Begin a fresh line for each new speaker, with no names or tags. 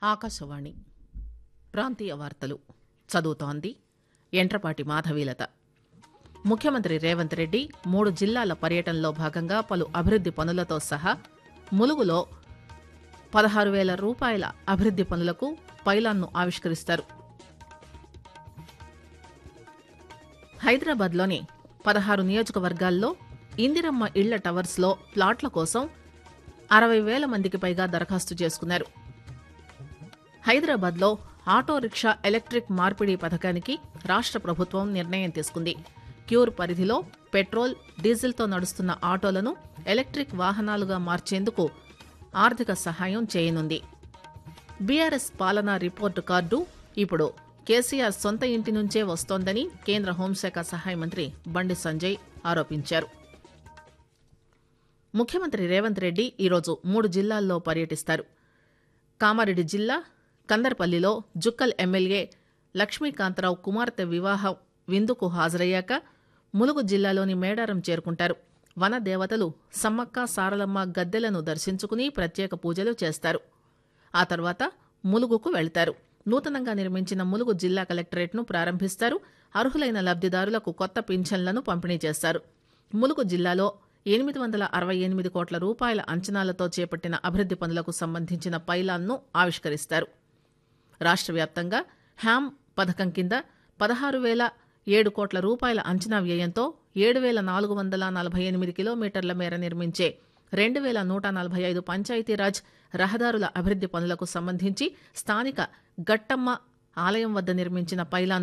ఆకాశవాణి ప్రాంతీయ వార్తలు చదువుతోంది ఎంట్రపాటి మాధవీలత. ముఖ్యమంత్రి రేవంత్ రెడ్డి 3 జిల్లాల పర్యటనలో భాగంగా పలు అభివృద్ది పనులతో సహా ములుగులో 16,000 రూపాయల అభివృద్ది పనులకు పైలాన్ను ఆవిష్కరిస్తారు. హైదరాబాద్లోని 16 నియోజకవర్గాల్లో ఇందిరమ్మ ఇళ్ల టవర్స్లో ప్లాట్ల కోసం 60,000 మందికి పైగా దరఖాస్తు చేసుకున్నారు. హైదరాబాద్లో ఆటో రిక్షా ఎలక్ట్రిక్ మార్పిడి పథకానికి రాష్ట్ర ప్రభుత్వం నిర్ణయం తీసుకుంది. క్యూర్ పరిధిలో పెట్రోల్, డీజిల్తో నడుస్తున్న ఆటోలను ఎలక్ట్రిక్ వాహనాలుగా మార్చేందుకు ఆర్థిక సహాయం చేయనుంది. బీఆర్ఎస్ పాలనా రిపోర్టు కార్డు ఇప్పుడు కేసీఆర్ సొంత ఇంటి నుంచే వస్తోందని కేంద్ర హోంశాఖ సహాయ మంత్రి బండి సంజయ్ ఆరోపించారు. ముఖ్యమంత్రి రేవంత్ రెడ్డి ఈరోజు 3 జిల్లాల్లో పర్యటిస్తారు. కామారెడ్డి జిల్లా కందర్పల్లిలో జుక్కల్ ఎమ్మెల్యే లక్ష్మీకాంతరావు కుమార్తె వివాహ విందుకు హాజరయ్యాక ములుగు జిల్లాలోని మేడారం చేరుకుంటారు. వన దేవతలు సమ్మక్క సారలమ్మ గద్దెలను దర్శించుకుని ప్రత్యేక పూజలు చేస్తారు. ఆ తర్వాత ములుగుకు వెళ్తారు. నూతనంగా నిర్మించిన ములుగు జిల్లా కలెక్టరేట్ను ప్రారంభిస్తారు. అర్హులైన లబ్దిదారులకు కొత్త పింఛన్లను పంపిణీ చేస్తారు. ములుగు జిల్లాలో 868 కోట్ల రూపాయల అంచనాలతో చేపట్టిన అభివృద్ది పనులకు సంబంధించిన పైలాన్ను ఆవిష్కరిస్తారు. రాష్ట్ర వ్యాప్తంగా హ్యామ్ పథకం కింద 16,007 కోట్ల రూపాయల అంచనా వ్యయంతో 7,448 కిలోమీటర్ల మేర నిర్మించే 2,145 పంచాయతీరాజ్ రహదారుల అభివృద్ది పనులకు సంబంధించి స్థానిక గట్టమ్మ ఆలయం వద్ద నిర్మించిన పైలాన్